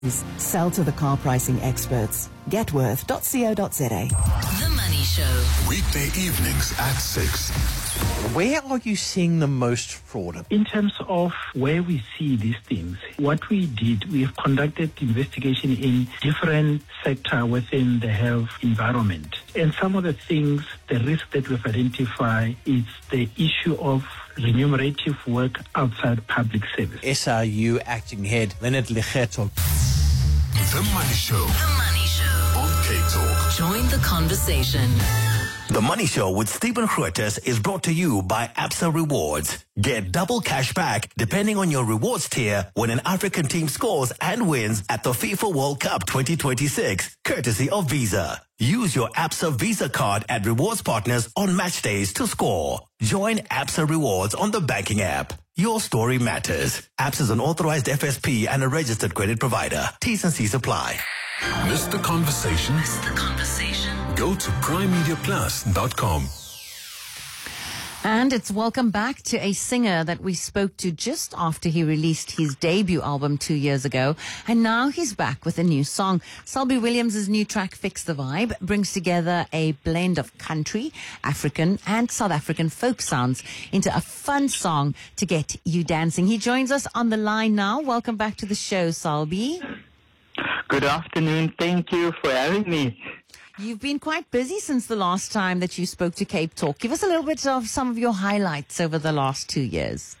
Sell to the car pricing experts. Getworth.co.za. The Money Show. Weekday evenings at 6. Where are you seeing the most fraud? In terms of where we see these things, what we did, we have conducted investigation in different sectors within the health environment. And some of the things, the risk that we've identified is the issue of remunerative work outside public service. SRU Acting Head Leonard Lecheto. The Money Show. The Money Show. On K-Talk. Join the conversation. The Money Show with Stephen Grootes is brought to you by Absa Rewards. Get double cash back depending on your rewards tier when an African team scores and wins at the FIFA World Cup 2026, courtesy of Visa. Use your Absa Visa card at rewards partners on match days to score. Join Absa Rewards on the banking app. Your story matters. Absa is an authorized FSP and a registered credit provider. T's and C's apply. Miss the conversation? Miss the conversation. Go to primemediaplus.com. And it's welcome back to a singer that we spoke to just after he released his debut album 2 years ago. And now he's back with a new song. Selby Williams' new track, Fix the Vibe, brings together a blend of country, African and South African folk sounds into a fun song to get you dancing. He joins us on the line now. Welcome back to the show, Selby. Good afternoon. Thank you for having me. You've been quite busy since the last time that you spoke to Cape Talk. Give us a little bit of some of your highlights over the last 2 years.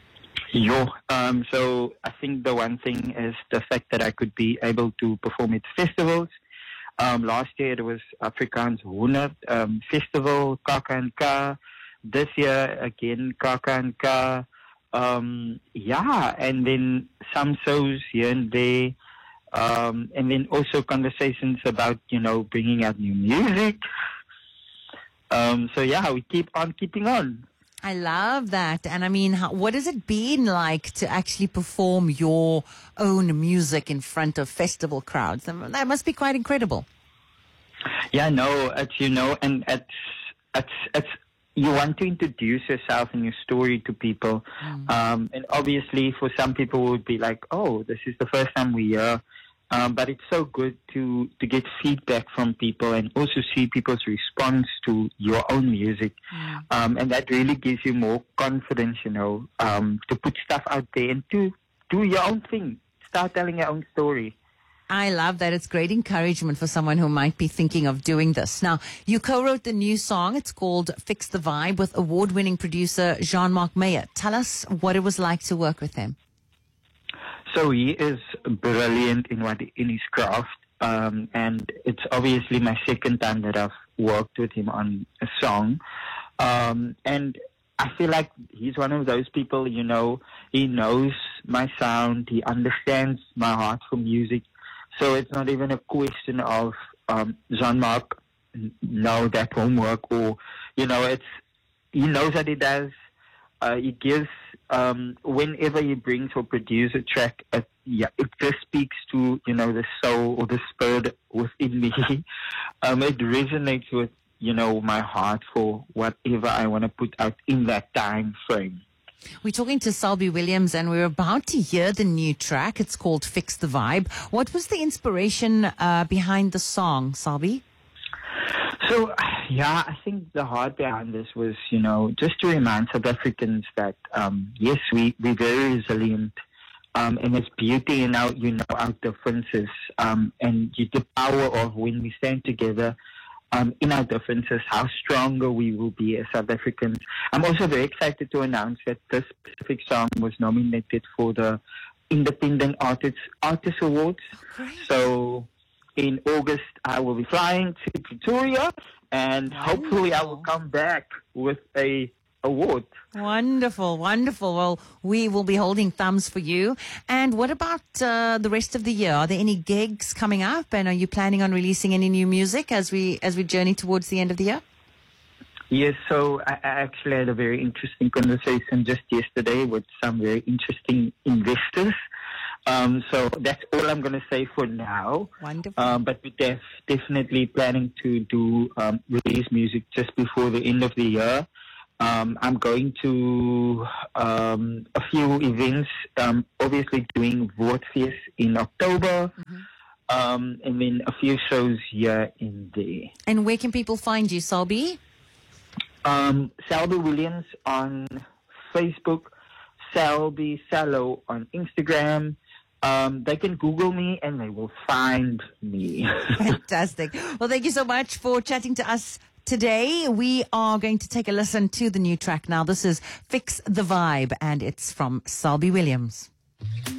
So I think the one thing is the fact that I could be able to perform at festivals. Last year it was Afrikaans 100 Festival, Kaka and Ka. This year again, Kaka and Ka. And then some shows here and there. And then also conversations about, bringing out new music. We keep on keeping on. I love that. And I mean, what has it been like to actually perform your own music in front of festival crowds? That must be quite incredible. Yeah, no, and it's you want to introduce yourself and your story to people. And obviously for some people it would be like, oh, this is the first time we hear. But it's so good to get feedback from people and also see people's response to your own music. And that really gives you more confidence, to put stuff out there and to do your own thing. Start telling your own story. I love that. It's great encouragement for someone who might be thinking of doing this. Now, you co-wrote the new song. It's called Fix the Vibe with award-winning producer Jean-Marc Meyer. Tell us what it was like to work with him. So he is brilliant in his craft, and it's obviously my second time that I've worked with him on a song. And I feel like he's one of those people, he knows my sound, he understands my heart for music. So it's not even a question of Jean-Marc, no, that won't work, or, he knows what he does. He gives, whenever he brings or produces a track, it just speaks to, the soul or the spirit within me. It resonates with, my heart for whatever I want to put out in that time frame. We're talking to Selby Williams and we're about to hear the new track. It's called Fix the Vibe. What was the inspiration behind the song, Selby? So, I think the heart behind this was, just to remind South Africans that, yes, we're very resilient, and there's beauty in our differences, and the power of when we stand together, in our differences, how stronger we will be as South Africans. I'm also very excited to announce that this specific song was nominated for the Independent Artist Awards. Great. So, in August, I will be flying to Pretoria, and hopefully I will come back with a award. Wonderful, wonderful. Well, we will be holding thumbs for you. And what about the rest of the year? Are there any gigs coming up? And are you planning on releasing any new music as we journey towards the end of the year? Yes, so I actually had a very interesting conversation just yesterday with some very interesting investors. So that's all I'm going to say for now. Wonderful. But we're definitely planning to do release music just before the end of the year. I'm going to a few events, obviously doing Woordfeest in October, and then a few shows here and there. And where can people find you, Salby? Selby Williams on Facebook, Selby Sallow on Instagram. They can Google me and they will find me. Fantastic. Well, thank you so much for chatting to us today. We are going to take a listen to the new track now. This is Fix the Vibe, and it's from Selby Williams.